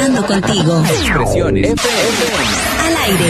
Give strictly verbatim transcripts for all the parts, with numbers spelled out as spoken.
Conectando contigo. Expresiones F M. Al aire.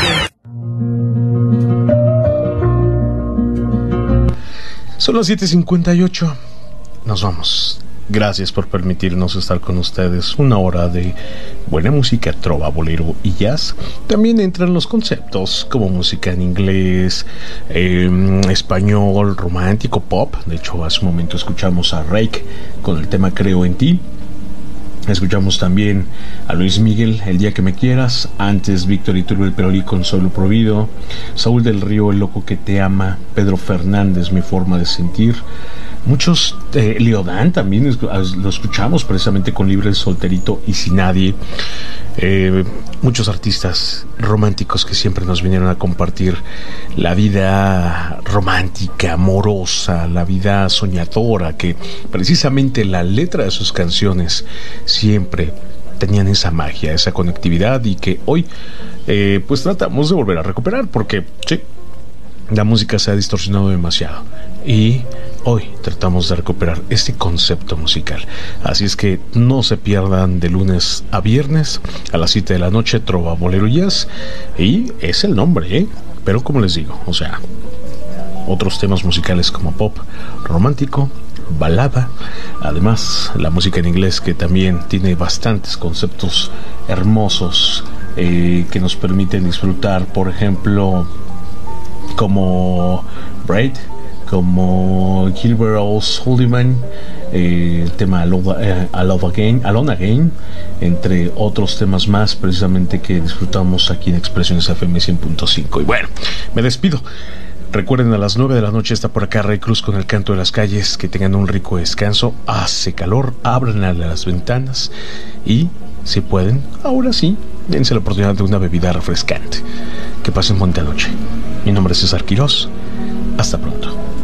Son las siete cincuenta y ocho. Nos vamos. Gracias por permitirnos estar con ustedes. Una hora de buena música, trova, bolero y jazz. También entran los conceptos como música en inglés, eh, español, romántico, pop. De hecho, hace un momento escuchamos a Rake con el tema Creo en ti. Escuchamos también a Luis Miguel, El día que me quieras. Antes, Víctor Iturbe Perolí con Solo Prohibido. Saúl del Río, El loco que te ama. Pedro Fernández, Mi forma de sentir. Muchos, eh, Leodán también lo escuchamos precisamente con Libre el Solterito y Sin Nadie. Eh, muchos artistas románticos que siempre nos vinieron a compartir la vida romántica, amorosa, la vida soñadora, que precisamente la letra de sus canciones siempre tenían esa magia, esa conectividad, y que hoy eh, pues tratamos de volver a recuperar, porque sí, la música se ha distorsionado demasiado y hoy tratamos de recuperar este concepto musical. Así es que no se pierdan de lunes a viernes a las siete de la noche Trova, Bolero y Jazz. Y es el nombre, ¿eh? Pero como les digo, o sea, otros temas musicales como pop, romántico, balada. Además, la música en inglés, que también tiene bastantes conceptos hermosos eh, que nos permiten disfrutar, por ejemplo, como Braid, como Gilbert O'Sullivan, eh, el tema I Love, eh, I Love Again, Alone Again, entre otros temas más, precisamente que disfrutamos aquí en Expresiones F M cien punto cinco. Y bueno, me despido. Recuerden, a las nueve de la noche está por acá Ray Cruz con El canto de las calles. Que tengan un rico descanso. Hace calor, abran las ventanas y, si pueden, ahora sí, dense la oportunidad de una bebida refrescante. Que pasen buena noche. Mi nombre es César Quirós. Hasta pronto.